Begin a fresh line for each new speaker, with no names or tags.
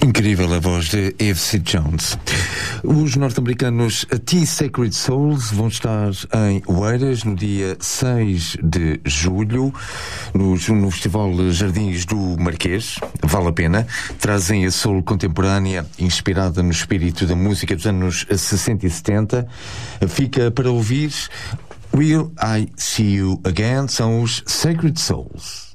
Incrível a voz de Eve Jones. Os norte-americanos T-Sacred Souls vão estar em Oeiras no dia 6 de julho, no Festival Jardins do Marquês. Vale a pena. Trazem a soul contemporânea inspirada no espírito da música dos anos 60 e 70. Fica para ouvir Will I See You Again, são os Sacred Souls.